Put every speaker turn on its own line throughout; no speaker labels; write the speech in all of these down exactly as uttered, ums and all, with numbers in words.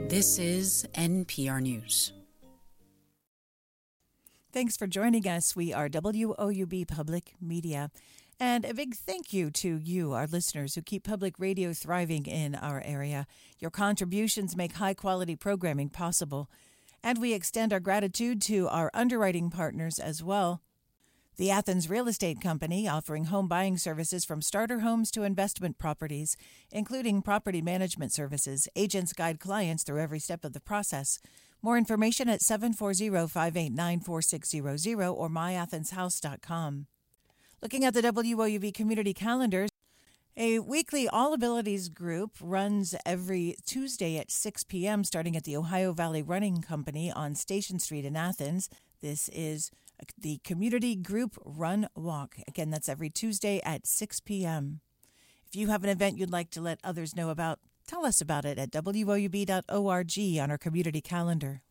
This is N P R News.
Thanks for joining us. We are W O U B Public Media. And a big thank you to you, our listeners, who keep public radio thriving in our area. Your contributions make high-quality programming possible. And we extend our gratitude to our underwriting partners as well. The Athens Real Estate Company, offering home buying services from starter homes to investment properties, including property management services. Agents guide clients through every step of the process. More information at seven four zero, five eight nine, four six zero zero or my athens house dot com. Looking at the W O U B community calendar, a weekly All Abilities group runs every Tuesday at six p.m. starting at the Ohio Valley Running Company on Station Street in Athens. This is the Community Group Run Walk. Again, that's every Tuesday at six p.m. If you have an event you'd like to let others know about, tell us about it at W O U B dot org on our community calendar.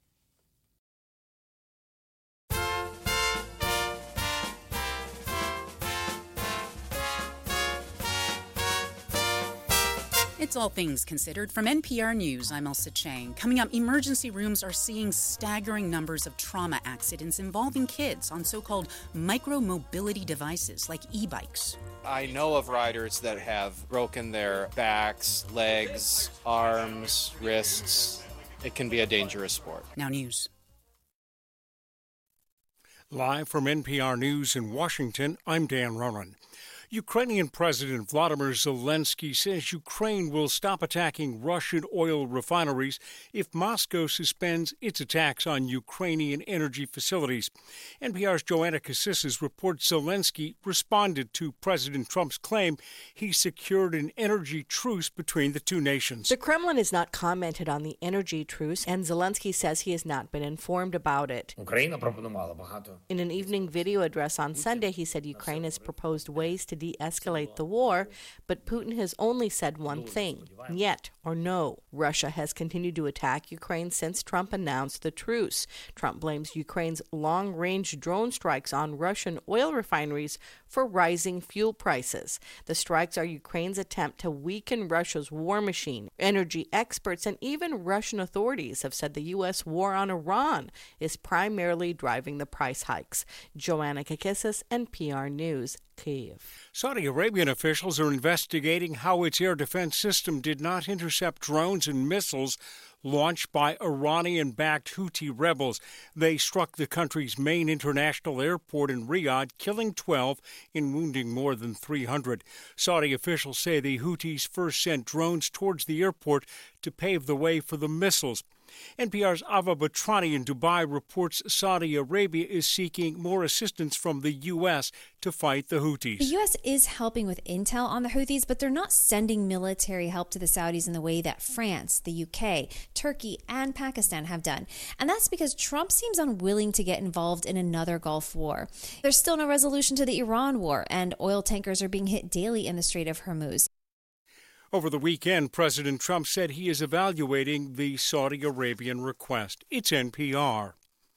It's All Things Considered from N P R News. I'm Elsa Chang. Coming up, emergency rooms are seeing staggering numbers of trauma accidents involving kids on so-called micro-mobility devices like e-bikes.
I know of riders that have broken their backs, legs, arms, wrists. It can be a dangerous sport.
Now news.
Live from N P R News in Washington, I'm Dan Ronan. Ukrainian President Vladimir Zelensky says Ukraine will stop attacking Russian oil refineries if Moscow suspends its attacks on Ukrainian energy facilities. N P R's Joanna Cassis reports Zelensky responded to President Trump's claim he secured an energy truce between the two nations.
The Kremlin has not commented on the energy truce, and Zelensky says he has not been informed about it. In an evening video address on Sunday, he said Ukraine has proposed ways to de-escalate the war, but Putin has only said one thing, yet or no. Russia has continued to attack Ukraine since Trump announced the truce. Trump blames Ukraine's long-range drone strikes on Russian oil refineries for rising fuel prices. The strikes are Ukraine's attempt to weaken Russia's war machine. Energy experts and even Russian authorities have said the U S war on Iran is primarily driving the price hikes. Joanna Kakissis, N P R News, Kyiv.
Saudi Arabian officials are investigating how its air defense system did not intercept drones and missiles launched by Iranian-backed Houthi rebels. They struck the country's main international airport in Riyadh, killing twelve and wounding more than three hundred. Saudi officials say the Houthis first sent drones towards the airport to pave the way for the missiles. N P R's Ava Batrani in Dubai reports Saudi Arabia is seeking more assistance from the U S to fight the Houthis.
The U S is helping with intel on the Houthis, but they're not sending military help to the Saudis in the way that France, the U K, Turkey, and Pakistan have done. And that's because Trump seems unwilling to get involved in another Gulf war. There's still no resolution to the Iran war, and oil tankers are being hit daily in the Strait of Hormuz.
Over the weekend, President Trump said he is evaluating the Saudi Arabian request. It's N P R.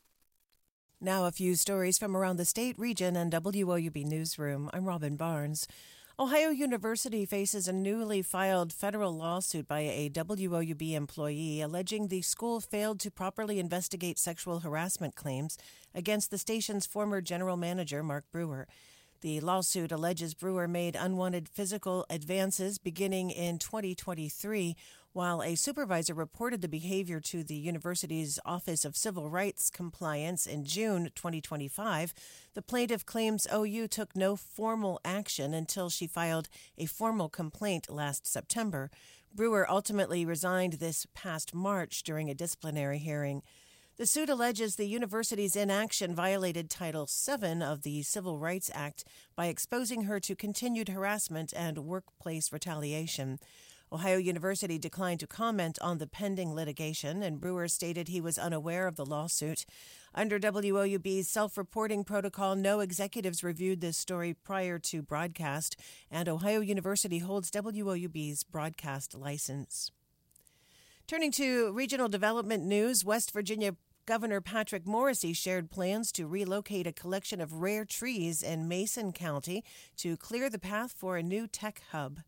Now a few stories from around the state, region, and W O U B Newsroom. I'm Robin Barnes. Ohio University faces a newly filed federal lawsuit by a W O U B employee alleging the school failed to properly investigate sexual harassment claims against the station's former general manager, Mark Brewer. The lawsuit alleges Brewer made unwanted physical advances beginning in twenty twenty-three, while a supervisor reported the behavior to the university's Office of Civil Rights Compliance in June twenty twenty-five. The plaintiff claims O U took no formal action until she filed a formal complaint last September. Brewer ultimately resigned this past March during a disciplinary hearing. The suit alleges the university's inaction violated Title seven of the Civil Rights Act by exposing her to continued harassment and workplace retaliation. Ohio University declined to comment on the pending litigation, and Brewer stated he was unaware of the lawsuit. Under W O U B's self-reporting protocol, no executives reviewed this story prior to broadcast, and Ohio University holds W O U B's broadcast license. Turning to regional development news, West Virginia Governor Patrick Morrisey shared plans to relocate a collection of rare trees in Mason County to clear the path for a new tech hub.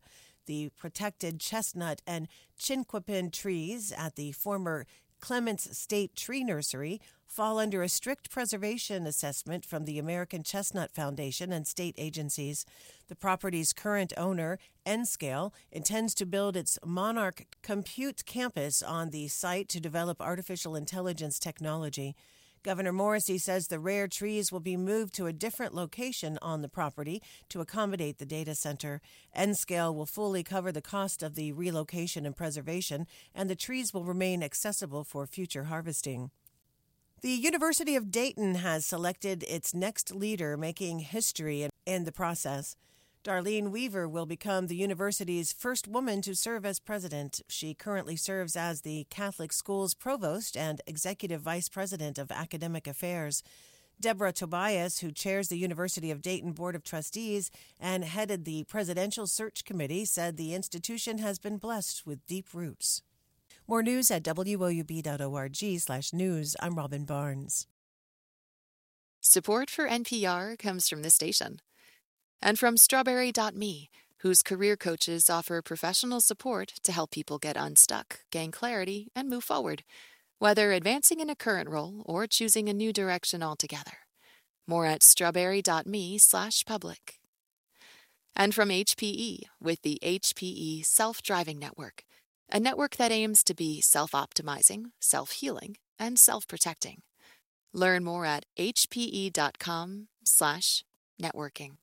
The protected chestnut and chinquapin trees at the former Clements State Tree Nursery fall under a strict preservation assessment from the American Chestnut Foundation and state agencies. The property's current owner, N-Scale, intends to build its Monarch Compute campus on the site to develop artificial intelligence technology. Governor Morrissey says the rare trees will be moved to a different location on the property to accommodate the data center. N-Scale will fully cover the cost of the relocation and preservation, and the trees will remain accessible for future harvesting. The University of Dayton has selected its next leader, making history in the process. Darlene Weaver will become the university's first woman to serve as president. She currently serves as the Catholic Schools Provost and Executive Vice President of Academic Affairs. Deborah Tobias, who chairs the University of Dayton Board of Trustees and headed the Presidential Search Committee, said the institution has been blessed with deep roots. More news at W O U B dot org slash news. I'm Robin Barnes.
Support for N P R comes from this station. And from Strawberry dot me, whose career coaches offer professional support to help people get unstuck, gain clarity, and move forward, whether advancing in a current role or choosing a new direction altogether. More at strawberry dot me slash public. And from H P E, with the H P E Self-Driving Network, a network that aims to be self-optimizing, self-healing, and self-protecting. Learn more at H P E dot com slash networking.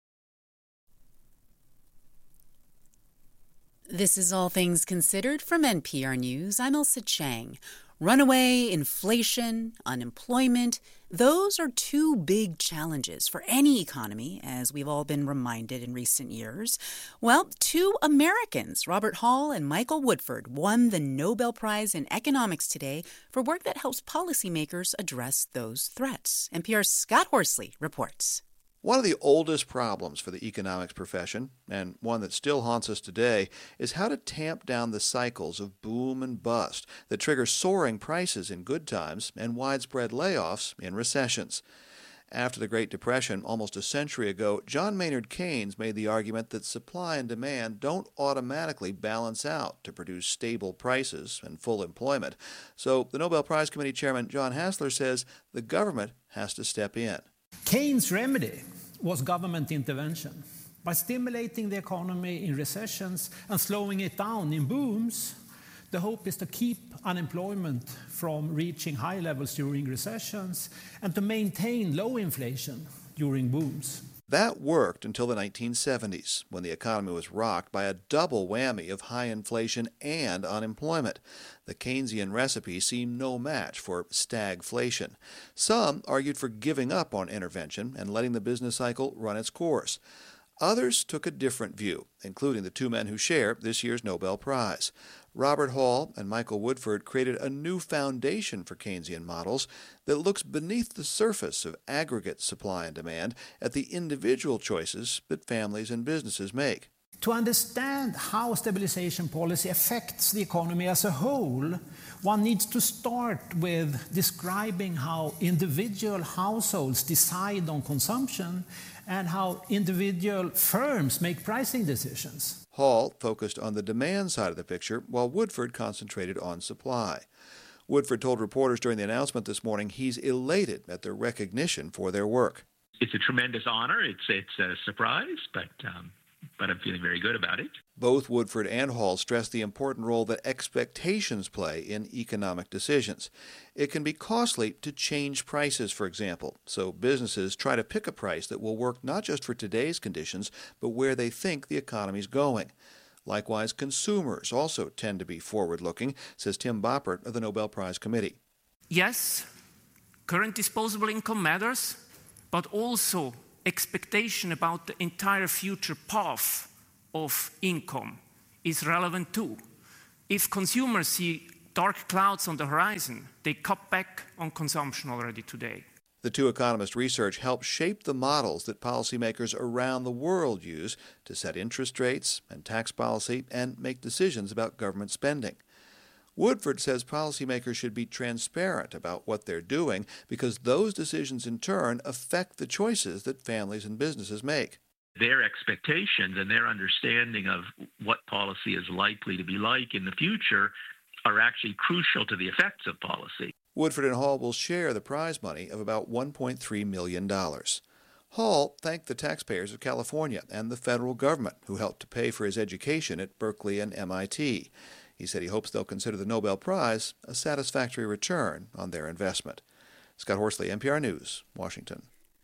This is All Things Considered from N P R News. I'm Elsa Chang. Runaway inflation, unemployment, those are two big challenges for any economy, as we've all been reminded in recent years. Well, two Americans, Robert Hall and Michael Woodford, won the Nobel Prize in Economics today for work that helps policymakers address those threats. N P R's Scott Horsley reports.
One of the oldest problems for the economics profession, and one that still haunts us today, is how to tamp down the cycles of boom and bust that trigger soaring prices in good times and widespread layoffs in recessions. After the Great Depression almost a century ago, John Maynard Keynes made the argument that supply and demand don't automatically balance out to produce stable prices and full employment. So the Nobel Prize Committee Chairman John Hassler says the government has to step in.
Keynes' remedy was government intervention. By stimulating the economy in recessions and slowing it down in booms, the hope is to keep unemployment from reaching high levels during recessions and to maintain low inflation during booms.
That worked until the nineteen seventies, when the economy was rocked by a double whammy of high inflation and unemployment. The Keynesian recipe seemed no match for stagflation. Some argued for giving up on intervention and letting the business cycle run its course. Others took a different view, including the two men who share this year's Nobel Prize. Robert Hall and Michael Woodford created a new foundation for Keynesian models that looks beneath the surface of aggregate supply and demand at the individual choices that families and businesses make.
To understand how stabilization policy affects the economy as a whole, one needs to start with describing how individual households decide on consumption and how individual firms make pricing decisions.
Hall focused on the demand side of the picture, while Woodford concentrated on supply. Woodford told reporters during the announcement this morning he's elated at their recognition for their work.
It's a tremendous honor. It's it's a surprise, but um, but I'm feeling very good about it.
Both Woodford and Hall stressed the important role that expectations play in economic decisions. It can be costly to change prices, for example, so businesses try to pick a price that will work not just for today's conditions, but where they think the economy's going. Likewise, consumers also tend to be forward-looking, says Tim Boppert of the Nobel Prize Committee.
Yes, current disposable income matters, but also expectation about the entire future path of income is relevant too. If consumers see dark clouds on the horizon, they cut back on consumption already today.
The two economists' research helps shape the models that policymakers around the world use to set interest rates and tax policy and make decisions about government spending. Woodford says policymakers should be transparent about what they're doing because those decisions in turn affect the choices that families and businesses make.
Their expectations and their understanding of what policy is likely to be like in the future are actually crucial to the effects of policy.
Woodford and Hall will share the prize money of about one point three million dollars. Hall thanked the taxpayers of California and the federal government who helped to pay for his education at Berkeley and M I T. He said he hopes they'll consider the Nobel Prize a satisfactory return on their investment. Scott Horsley, N P R News, Washington.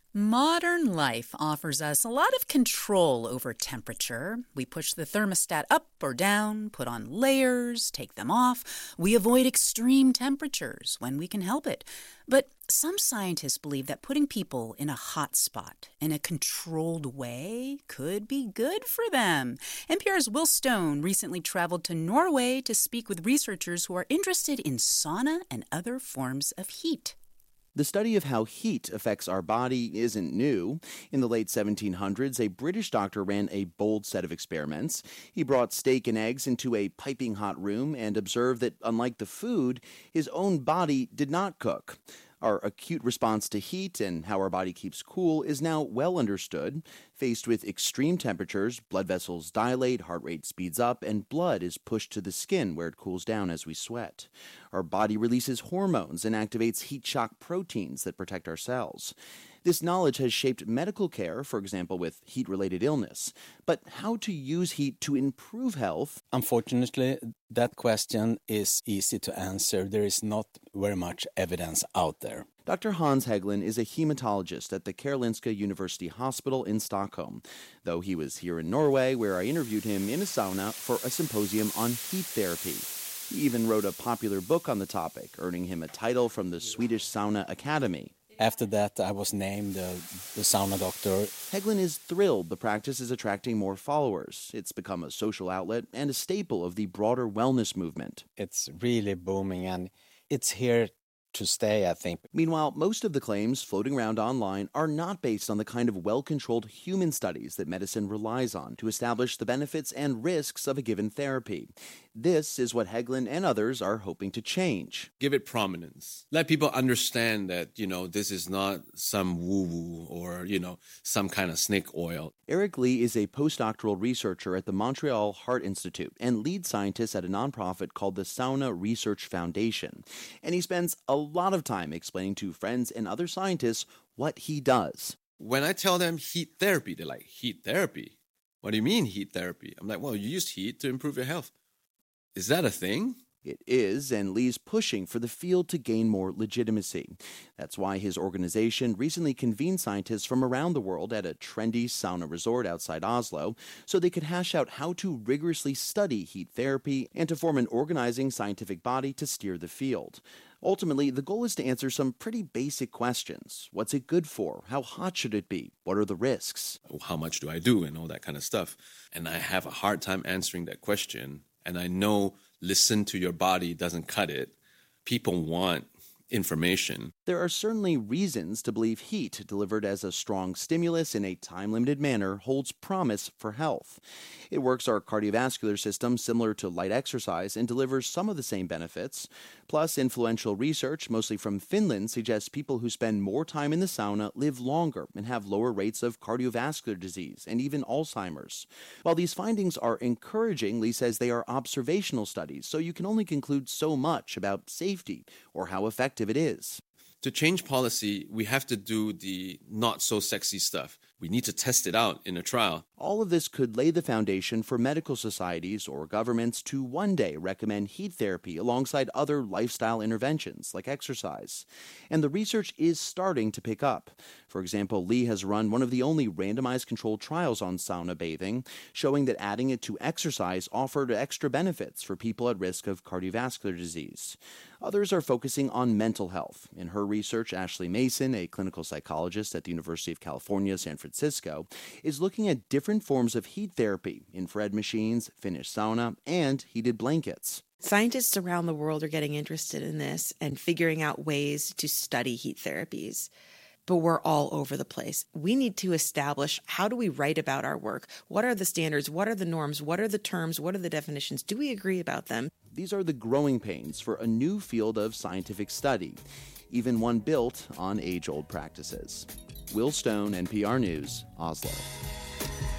Modern life offers us a lot of control over temperature. We push the thermostat up or down, put on layers, take them off. We avoid extreme temperatures when we can help it. But some scientists believe that putting people in a hot spot in a controlled way could be good for them. N P R's Will Stone recently traveled to Norway to speak with researchers who are interested in sauna and other forms of heat.
The study of how heat affects our body isn't new. In the late seventeen hundreds, a British doctor ran a bold set of experiments. He brought steak and eggs into a piping hot room and observed that, unlike the food, his own body did not cook. Our acute response to heat and how our body keeps cool is now well understood. Faced with extreme temperatures, blood vessels dilate, heart rate speeds up, and blood is pushed to the skin where it cools down as we sweat. Our body releases hormones and activates heat shock proteins that protect our cells. This knowledge has shaped medical care, for example, with heat-related illness. But how to use heat to improve health?
Unfortunately, that question is easy to answer. There is not very much evidence out there.
Doctor Hans Hägglund is a hematologist at the Karolinska University Hospital in Stockholm, though he was here in Norway, where I interviewed him in a sauna for a symposium on heat therapy. He even wrote a popular book on the topic, earning him a title from the Swedish Sauna Academy.
After that, I was named uh, the sauna doctor.
Hägglund is thrilled the practice is attracting more followers. It's become a social outlet and a staple of the broader wellness movement.
It's really booming, and it's here to stay, I think.
Meanwhile, most of the claims floating around online are not based on the kind of well-controlled human studies that medicine relies on to establish the benefits and risks of a given therapy. This is what Hägglund and others are hoping to change.
Give it prominence. Let people understand that, you know, this is not some woo-woo or, you know, some kind of snake oil.
Eric Lee is a postdoctoral researcher at the Montreal Heart Institute and lead scientist at a nonprofit called the Sauna Research Foundation. And he spends a lot of time explaining to friends and other scientists what he does.
When I tell them heat therapy, they're like, heat therapy? What do you mean heat therapy? I'm like, well, you use heat to improve your health. Is that a thing?
It is, and Lee's pushing for the field to gain more legitimacy. That's why his organization recently convened scientists from around the world at a trendy sauna resort outside Oslo so they could hash out how to rigorously study heat therapy and to form an organizing scientific body to steer the field. Ultimately, the goal is to answer some pretty basic questions. What's it good for? How hot should it be? What are the risks?
How much do I do? And all that kind of stuff. And I have a hard time answering that question. And I know listen to your body doesn't cut it. People want information.
There are certainly reasons to believe heat delivered as a strong stimulus in a time-limited manner holds promise for health. It works our cardiovascular system similar to light exercise and delivers some of the same benefits. Plus, influential research, mostly from Finland, suggests people who spend more time in the sauna live longer and have lower rates of cardiovascular disease and even Alzheimer's. While these findings are encouraging, Lee says they are observational studies, so you can only conclude so much about safety or how effective it is.
To change policy, we have to do the not-so-sexy stuff. We need to test it out in a trial.
All of this could lay the foundation for medical societies or governments to one day recommend heat therapy alongside other lifestyle interventions like exercise. And the research is starting to pick up. For example, Lee has run one of the only randomized controlled trials on sauna bathing, showing that adding it to exercise offered extra benefits for people at risk of cardiovascular disease. Others are focusing on mental health. In her research, Ashley Mason, a clinical psychologist at the University of California, San Francisco, is looking at different forms of heat therapy, infrared machines, Finnish sauna, and heated blankets.
Scientists around the world are getting interested in this and figuring out ways to study heat therapies. But we're all over the place. We need to establish, how do we write about our work? What are the standards? What are the norms? What are the terms? What are the definitions? Do we agree about them?
These are the growing pains for a new field of scientific study, even one built on age-old practices. Will Stone, N P R News, Oslo.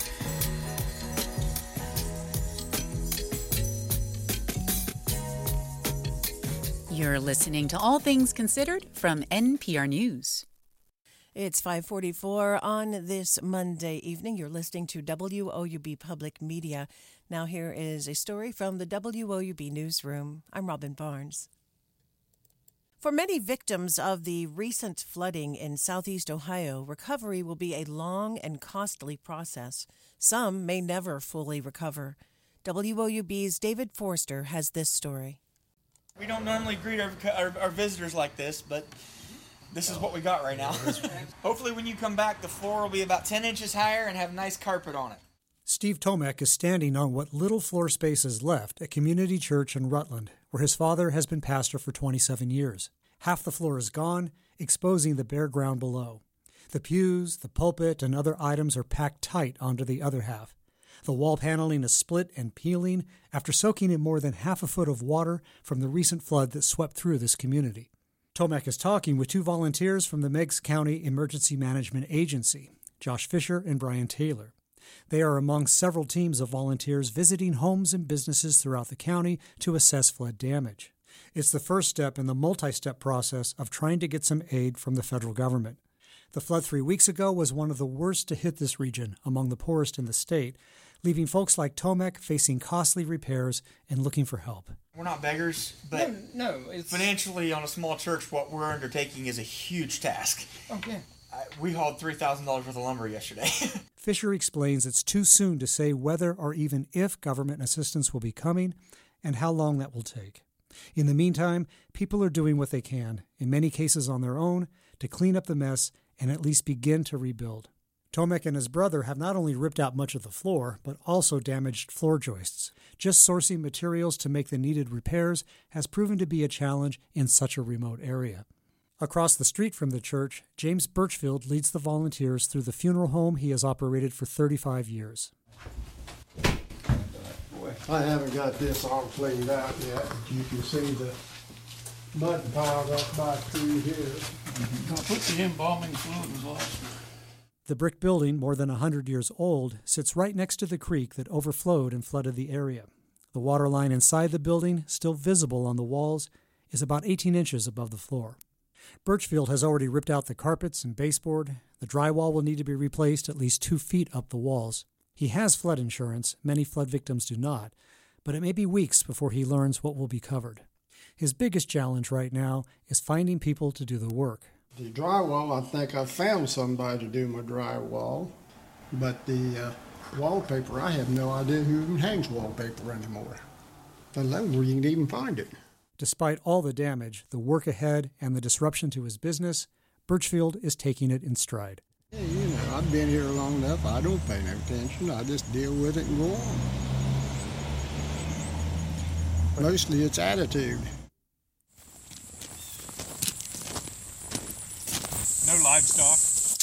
You're listening to All Things Considered from N P R News.
It's five forty-four on this Monday evening. You're listening to W O U B Public Media. Now here is a story from the W O U B Newsroom. I'm Robin Barnes. For many victims of the recent flooding in southeast Ohio, recovery will be a long and costly process. Some may never fully recover. W O U B's David Forster has this story.
We don't normally greet our, our, our visitors like this, but this is what we got right now. Hopefully when you come back, the floor will be about ten inches higher and have nice carpet on it.
Steve Tomek is standing on what little floor space is left at Community Church in Rutland, where his father has been pastor for twenty-seven years. Half the floor is gone, exposing the bare ground below. The pews, the pulpit, and other items are packed tight onto the other half. The wall paneling is split and peeling after soaking in more than half a foot of water from the recent flood that swept through this community. Tomek is talking with two volunteers from the Meigs County Emergency Management Agency, Josh Fisher and Brian Taylor. They are among several teams of volunteers visiting homes and businesses throughout the county to assess flood damage. It's the first step in the multi-step process of trying to get some aid from the federal government. The flood three weeks ago was one of the worst to hit this region, among the poorest in the state, leaving folks like Tomek facing costly repairs and looking for help.
We're not beggars, but
no, no, it's...
financially on a small church, what we're undertaking is a huge task.
Okay.
Uh, we hauled three thousand dollars worth of lumber yesterday.
Fisher explains it's too soon to say whether or even if government assistance will be coming and how long that will take. In the meantime, people are doing what they can, in many cases on their own, to clean up the mess and at least begin to rebuild. Tomek and his brother have not only ripped out much of the floor, but also damaged floor joists. Just sourcing materials to make the needed repairs has proven to be a challenge in such a remote area. Across the street from the church, James Birchfield leads the volunteers through the funeral home he has operated for thirty-five years.
I haven't got this all cleaned out yet, but you can see the mud piled up by through here.
Mm-hmm. I put the embalming fluid last.
The brick building, more than one hundred years old, sits right next to the creek that overflowed and flooded the area. The water line inside the building, still visible on the walls, is about eighteen inches above the floor. Birchfield has already ripped out the carpets and baseboard. The drywall will need to be replaced at least two feet up the walls. He has flood insurance. Many flood victims do not, but it may be weeks before he learns what will be covered. His biggest challenge right now is finding people to do the work.
The drywall, I think I found somebody to do my drywall, but the uh, wallpaper, I have no idea who even hangs wallpaper anymore. I don't know where you can even find it.
Despite all the damage, the work ahead, and the disruption to his business, Birchfield is taking it in stride.
Hey, you know, I've been here long enough, I don't pay no attention, I just deal with it and go on. Mostly it's attitude.
No livestock?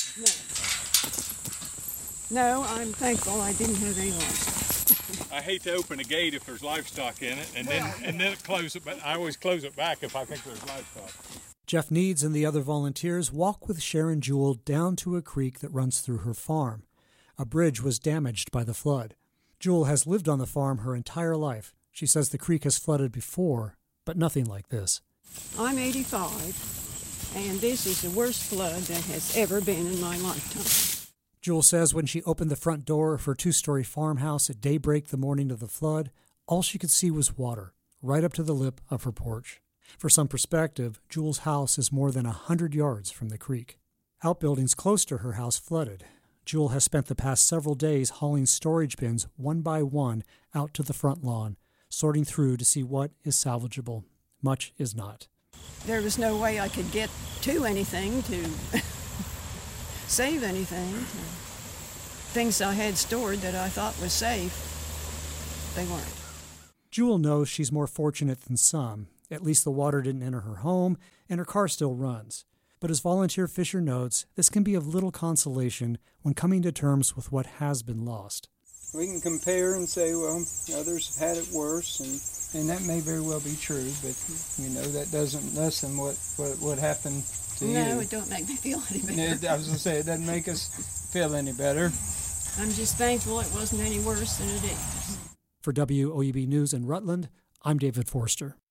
No. No, I'm thankful I didn't have any livestock.
I hate to open a gate if there's livestock in it, and then and then close it, but I always close it back if I think there's livestock.
Jeff Needs and the other volunteers walk with Sharon Jewell down to a creek that runs through her farm. A bridge was damaged by the flood. Jewell has lived on the farm her entire life. She says the creek has flooded before, but nothing like this.
I'm eighty-five, and this is the worst flood that has ever been in my lifetime.
Jewell says when she opened the front door of her two-story farmhouse at daybreak the morning of the flood, all she could see was water, right up to the lip of her porch. For some perspective, Jewell's house is more than a hundred yards from the creek. Outbuildings close to her house flooded. Jewell has spent the past several days hauling storage bins one by one out to the front lawn, sorting through to see what is salvageable. Much is not.
There was no way I could get to anything to save anything. Things I had stored that I thought was safe, they weren't.
Jewell knows she's more fortunate than some. At least the water didn't enter her home, and her car still runs. But as volunteer Fisher notes, this can be of little consolation when coming to terms with what has been lost.
We can compare and say, well, others have had it worse, and, and that may very well be true, but, you know, that doesn't lessen what, what, what happened to
no,
you.
No, it don't make me feel any better.
I was going to say, it doesn't make us feel any better.
I'm just thankful it wasn't any worse than it is.
For W O U B News in Rutland, I'm David Forster.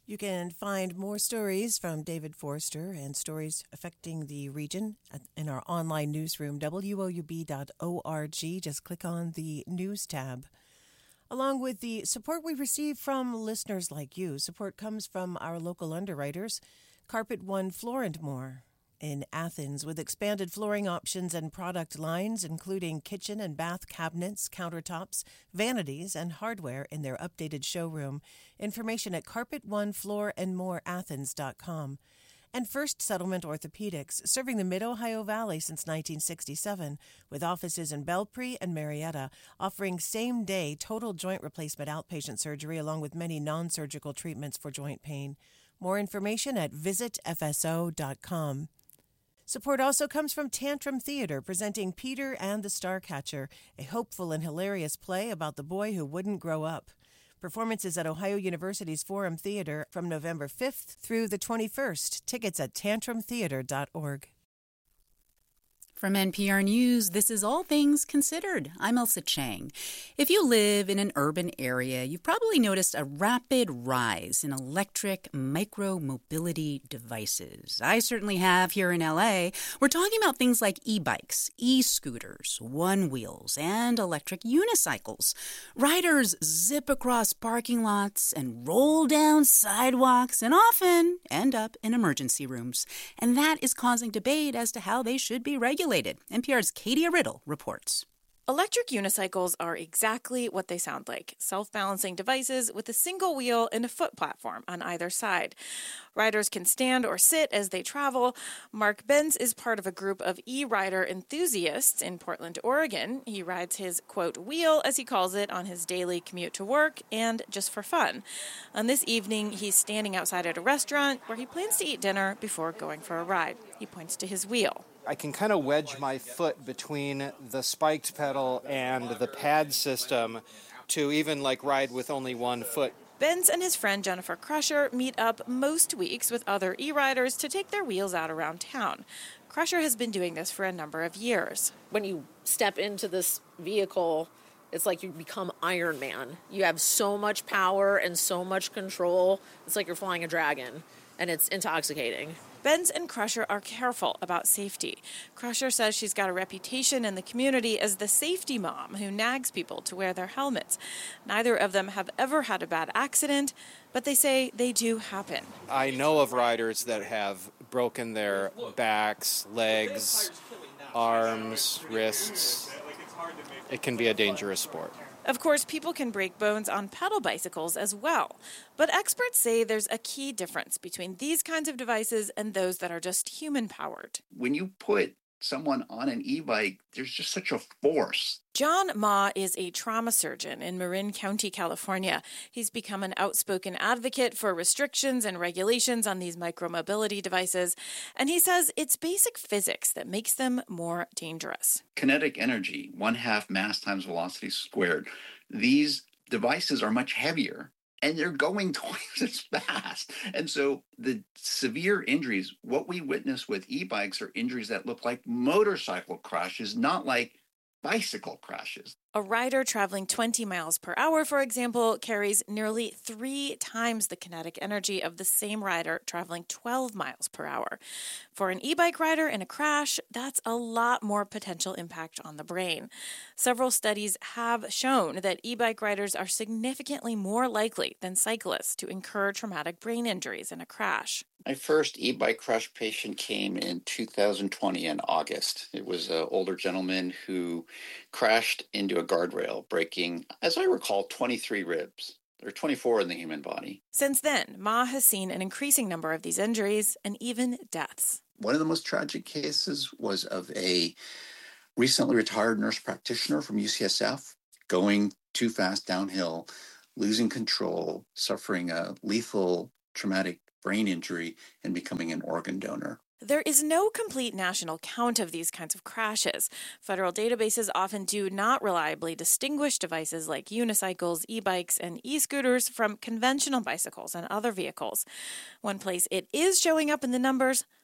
You can find more stories from David Forster and stories affecting the region in our online newsroom, W O U B dot org. Just click on the News tab. Along with the support we receive from listeners like you, support comes from our local underwriters, Carpet One Floor and More in Athens, with expanded flooring options and product lines, including kitchen and bath cabinets, countertops, vanities, and hardware in their updated showroom. Information at carpet one floor and more athens dot com. And First Settlement Orthopedics, serving the Mid-Ohio Valley since nineteen sixty-seven, with offices in Belpre and Marietta, offering same-day total joint replacement outpatient surgery along with many non-surgical treatments for joint pain. More information at visit f s o dot com. Support also comes from Tantrum Theater, presenting Peter and the Starcatcher, a hopeful and hilarious play about the boy who wouldn't grow up. Performances at Ohio University's Forum Theater from November fifth through the twenty-first. Tickets at tantrum theater dot org.
From N P R News, this is All Things Considered. I'm Elsa Chang. If you live in an urban area, you've probably noticed a rapid rise in electric micro-mobility devices. I certainly have here in L A. We're talking about things like e-bikes, e-scooters, one-wheels, and electric unicycles. Riders zip across parking lots and roll down sidewalks and often end up in emergency rooms. And that is causing debate as to how they should be regulated. N P R's Katie Riddle reports.
Electric unicycles are exactly what they sound like, self-balancing devices with a single wheel and a foot platform on either side. Riders can stand or sit as they travel. Mark Benz is part of a group of e-rider enthusiasts in Portland, Oregon. He rides his, quote, wheel, as he calls it, on his daily commute to work and just for fun. On this evening, he's standing outside at a restaurant where he plans to eat dinner before going for a ride. He points to his wheel.
I can kind of wedge my foot between the spiked pedal and the pad system to even like ride with only one foot.
Benz and his friend Jennifer Crusher meet up most weeks with other e-riders to take their wheels out around town. Crusher has been doing this for a number of years.
When you step into this vehicle, it's like you become Iron Man. You have so much power and so much control. It's like you're flying a dragon, and it's intoxicating.
Benz and Crusher are careful about safety. Crusher says she's got a reputation in the community as the safety mom who nags people to wear their helmets. Neither of them have ever had a bad accident, but they say they do happen.
I know of riders that have broken their backs, legs, arms, wrists. It can be a dangerous sport.
Of course, people can break bones on pedal bicycles as well. But experts say there's a key difference between these kinds of devices and those that are just human-powered.
When you put someone on an e-bike, there's just such a force.
John Ma is a trauma surgeon in Marin County, California. He's become an outspoken advocate for restrictions and regulations on these micromobility devices, and he says it's basic physics that makes them more dangerous.
Kinetic energy, one half mass times velocity squared. These devices are much heavier, and they're going twice as fast. And so the severe injuries, what we witness with e-bikes are injuries that look like motorcycle crashes, not like bicycle crashes.
A rider traveling twenty miles per hour, for example, carries nearly three times the kinetic energy of the same rider traveling twelve miles per hour. For an e-bike rider in a crash, that's a lot more potential impact on the brain. Several studies have shown that e-bike riders are significantly more likely than cyclists to incur traumatic brain injuries in a crash.
My first e-bike crash patient came in two thousand twenty in August. It was an older gentleman who crashed into a guardrail, breaking, as I recall, twenty-three ribs. There are twenty-four in the human body.
Since then, Ma has seen an increasing number of these injuries and even deaths.
One of the most tragic cases was of a recently retired nurse practitioner from U C S F going too fast downhill, losing control, suffering a lethal traumatic brain injury, and becoming an organ donor.
There is no complete national count of these kinds of crashes. Federal databases often do not reliably distinguish devices like unicycles, e-bikes, and e-scooters from conventional bicycles and other vehicles. One place it is showing up in the numbers,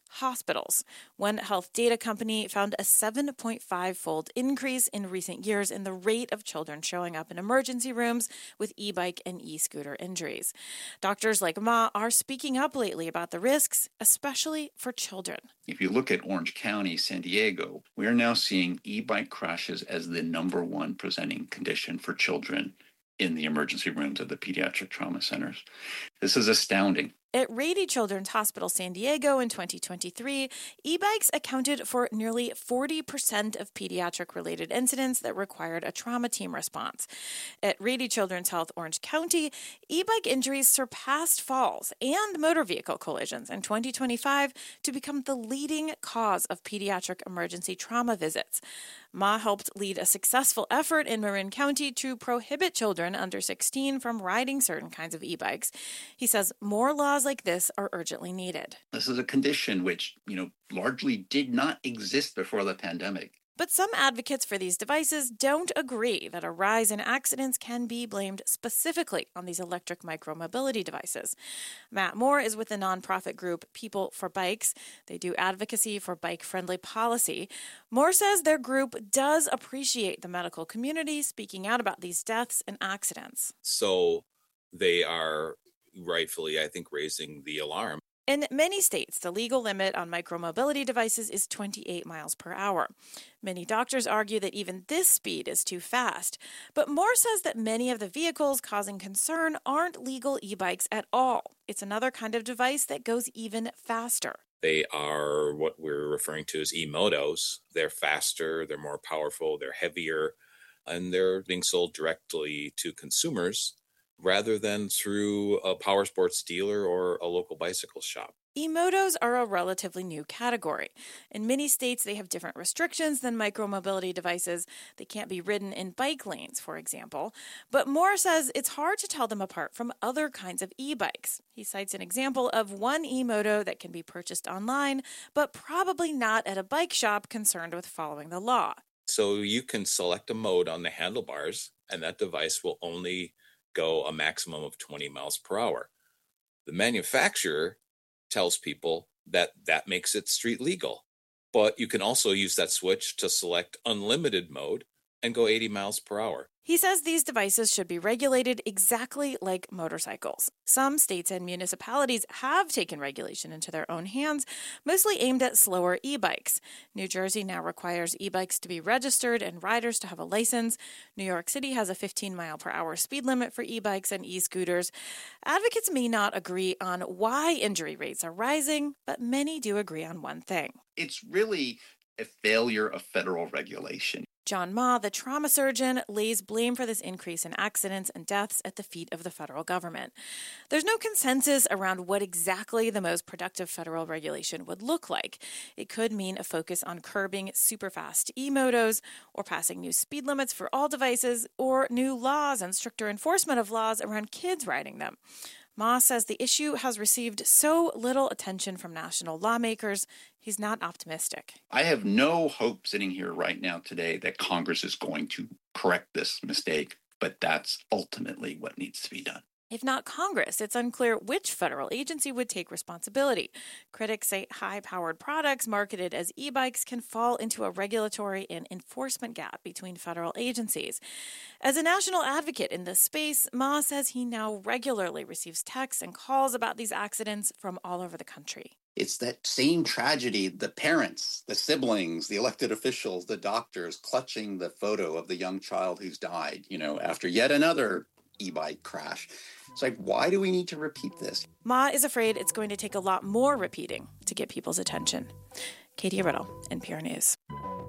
hospitals. One health data company found a seven point five fold increase in recent years in the rate of children showing up in emergency rooms with e-bike and e-scooter injuries. Doctors like Ma are speaking up lately about the risks, especially for children.
If you look at Orange County, San Diego, we are now seeing e-bike crashes as the number one presenting condition for children in the emergency rooms of the pediatric trauma centers. This is astounding.
At Rady Children's Hospital San Diego in twenty twenty-three, e-bikes accounted for nearly forty percent of pediatric-related incidents that required a trauma team response. At Rady Children's Health Orange County, e-bike injuries surpassed falls and motor vehicle collisions in twenty twenty-five to become the leading cause of pediatric emergency trauma visits. Ma helped lead a successful effort in Marin County to prohibit children under sixteen from riding certain kinds of e-bikes. He says more laws like this are urgently needed.
This is a condition which, you know, largely did not exist before the pandemic.
But some advocates for these devices don't agree that a rise in accidents can be blamed specifically on these electric micromobility devices. Matt Moore is with the nonprofit group People for Bikes. They do advocacy for bike-friendly policy. Moore says their group does appreciate the medical community speaking out about these deaths and accidents.
So they are rightfully, I think, raising the alarm.
In many states, the legal limit on micromobility devices is twenty-eight miles per hour. Many doctors argue that even this speed is too fast. But Moore says that many of the vehicles causing concern aren't legal e-bikes at all. It's another kind of device that goes even faster.
They are what we're referring to as e-motos. They're faster, they're more powerful, they're heavier, and they're being sold directly to consumers rather than through a power sports dealer or a local bicycle shop.
E-motos are a relatively new category. In many states, they have different restrictions than micromobility devices. They can't be ridden in bike lanes, for example. But Moore says it's hard to tell them apart from other kinds of e-bikes. He cites an example of one e-moto that can be purchased online, but probably not at a bike shop concerned with following the law.
So you can select a mode on the handlebars, and that device will only go a maximum of twenty miles per hour. The manufacturer tells people that that makes it street legal, but you can also use that switch to select unlimited mode and go eighty miles per hour.
He says these devices should be regulated exactly like motorcycles. Some states and municipalities have taken regulation into their own hands, mostly aimed at slower e-bikes. New Jersey now requires e-bikes to be registered and riders to have a license. New York City has a fifteen mile per hour speed limit for e-bikes and e-scooters. Advocates may not agree on why injury rates are rising, but many do agree on one thing.
It's really a failure of federal regulation.
John Ma, the trauma surgeon, lays blame for this increase in accidents and deaths at the feet of the federal government. There's no consensus around what exactly the most productive federal regulation would look like. It could mean a focus on curbing super-fast e-motos, or passing new speed limits for all devices, or new laws and stricter enforcement of laws around kids riding them. Ma says the issue has received so little attention from national lawmakers, he's not optimistic.
I have no hope sitting here right now today that Congress is going to correct this mistake, but that's ultimately what needs to be done.
If not Congress, it's unclear which federal agency would take responsibility. Critics say high-powered products marketed as e-bikes can fall into a regulatory and enforcement gap between federal agencies. As a national advocate in this space, Ma says he now regularly receives texts and calls about these accidents from all over the country.
It's that same tragedy, the parents, the siblings, the elected officials, the doctors clutching the photo of the young child who's died, you know, after yet another e-bike crash. It's like, why do we need to repeat this?
Ma is afraid it's going to take a lot more repeating to get people's attention. Katie Riddle, N P R News.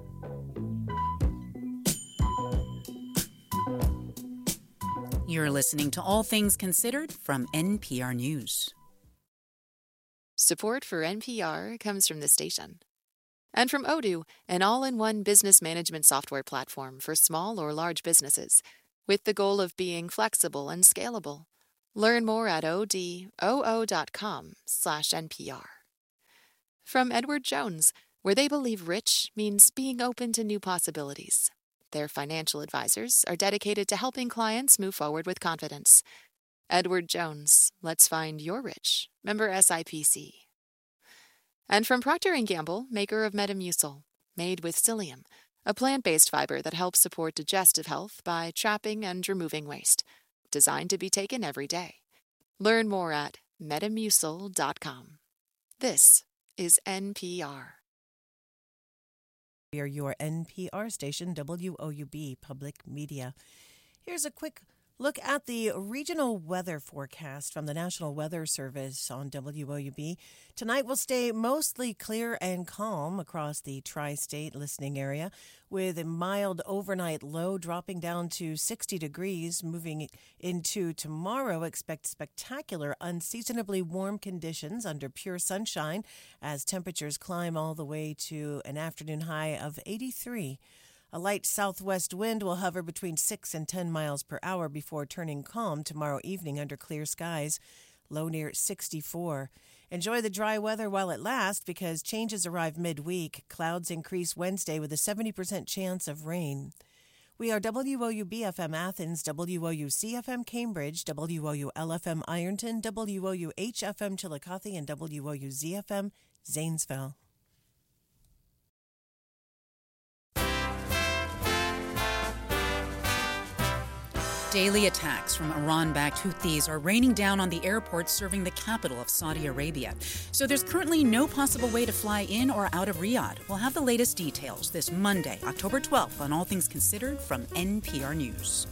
You're listening to All Things Considered from N P R News.
Support for N P R comes from the station. And from Odoo, an all-in-one business management software platform for small or large businesses, with the goal of being flexible and scalable. Learn more at odoo dot com slash N P R. From Edward Jones, where they believe rich means being open to new possibilities. Their financial advisors are dedicated to helping clients move forward with confidence. Edward Jones, let's find your rich. Member S I P C. And from Procter and Gamble, maker of Metamucil, made with psyllium, a plant-based fiber that helps support digestive health by trapping and removing waste. Designed to be taken every day. Learn more at metamucil dot com. This is N P R.
We are your N P R station, W O U B Public Media. Here's a quick look at the regional weather forecast from the National Weather Service on W O U B. Tonight will stay mostly clear and calm across the tri-state listening area, with a mild overnight low dropping down to sixty degrees. Moving into tomorrow, expect spectacular, unseasonably warm conditions under pure sunshine as temperatures climb all the way to an afternoon high of eighty-three. A light southwest wind will hover between six and ten miles per hour before turning calm tomorrow evening under clear skies, low near sixty-four. Enjoy the dry weather while it lasts because changes arrive midweek. Clouds increase Wednesday with a seventy percent chance of rain. We are W O U B F M Athens, W O U C F M Cambridge, W O U L F M Ironton, W O U H F M Chillicothe, and W O U Z F M Zanesville.
Daily attacks from Iran-backed Houthis are raining down on the airports serving the capital of Saudi Arabia. So there's currently no possible way to fly in or out of Riyadh. We'll have the latest details this Monday, October twelfth, on All Things Considered from N P R News.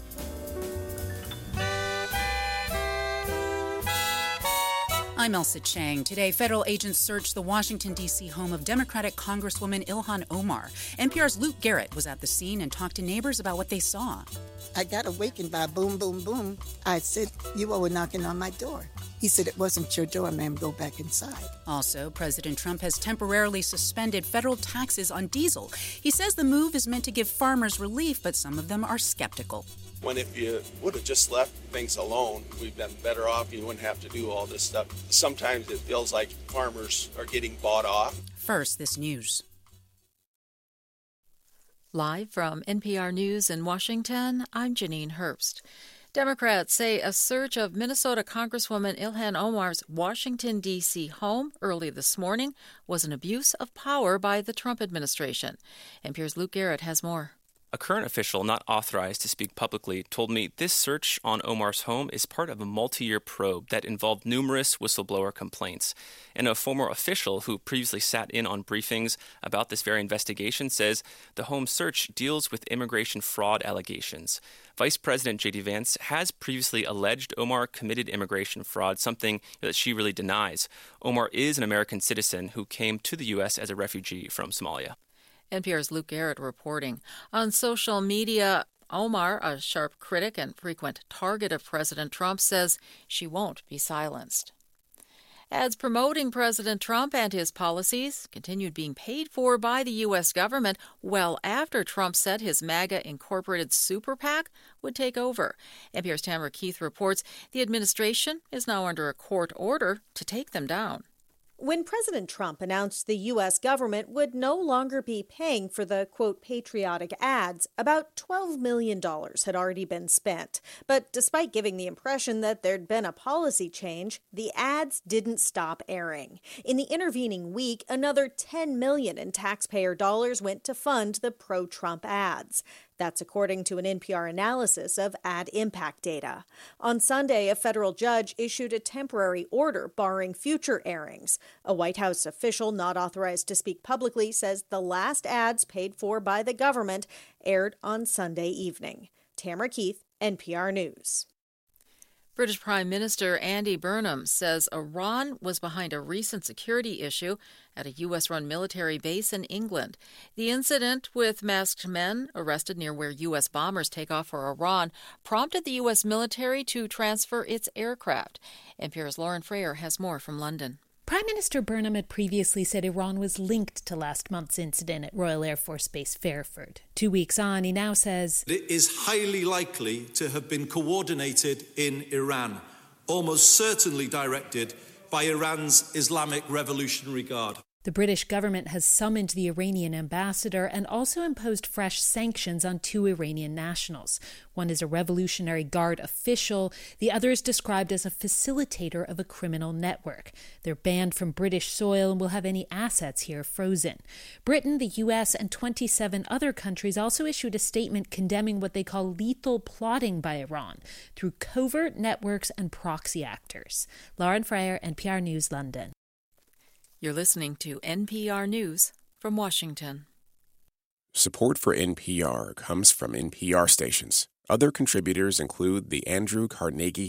I'm Elsa Chang. Today, federal agents searched the Washington, D C home of Democratic Congresswoman Ilhan Omar. N P R's Luke Garrett was at the scene and talked to neighbors about what they saw.
I got awakened by boom, boom, boom. I said, you all were knocking on my door. He said, it wasn't your door, ma'am, go back inside.
Also, President Trump has temporarily suspended federal taxes on diesel. He says the move is meant to give farmers relief, but some of them are skeptical.
When if you would have just left things alone, we've been better off. You wouldn't have to do all this stuff. Sometimes it feels like farmers are getting bought off.
First, this news.
Live from N P R News in Washington, I'm Janine Herbst. Democrats say a search of Minnesota Congresswoman Ilhan Omar's Washington, D C home early this morning was an abuse of power by the Trump administration. N P R's Luke Garrett has more.
A current official not authorized to speak publicly told me this search on Omar's home is part of a multi-year probe that involved numerous whistleblower complaints. And a former official who previously sat in on briefings about this very investigation says the home search deals with immigration fraud allegations. Vice President J D Vance has previously alleged Omar committed immigration fraud, something that she really denies. Omar is an American citizen who came to the U S as a refugee from Somalia.
N P R's Luke Garrett reporting. On social media, Omar, a sharp critic and frequent target of President Trump, says she won't be silenced. Ads promoting President Trump and his policies continued being paid for by the U S government well after Trump said his MAGA Incorporated super PAC would take over. N P R's Tamara Keith reports the administration is now under a court order to take them down.
When President Trump announced the U S government would no longer be paying for the, quote, patriotic ads, about twelve million dollars had already been spent. But despite giving the impression that there'd been a policy change, the ads didn't stop airing. In the intervening week, another ten million dollars in taxpayer dollars went to fund the pro-Trump ads. That's according to an N P R analysis of ad impact data. On Sunday, a federal judge issued a temporary order barring future airings. A White House official not authorized to speak publicly says the last ads paid for by the government aired on Sunday evening. Tamara Keith, N P R News.
British Prime Minister Andy Burnham says Iran was behind a recent security issue at a U S-run military base in England. The incident with masked men arrested near where U S bombers take off for Iran prompted the U S military to transfer its aircraft. N P R's Lauren Frayer has more from London.
Prime Minister Burnham had previously said Iran was linked to last month's incident at Royal Air Force Base Fairford. Two weeks on, he now says
it is highly likely to have been coordinated in Iran, almost certainly directed by Iran's Islamic Revolutionary Guard.
The British government has summoned the Iranian ambassador and also imposed fresh sanctions on two Iranian nationals. One is a Revolutionary Guard official. The other is described as a facilitator of a criminal network. They're banned from British soil and will have any assets here frozen. Britain, the U S, and twenty-seven other countries also issued a statement condemning what they call lethal plotting by Iran through covert networks and proxy actors. Lauren Freyer, N P R News, London.
You're listening to N P R News from Washington.
Support for N P R comes from N P R stations. Other contributors include the Andrew Carnegie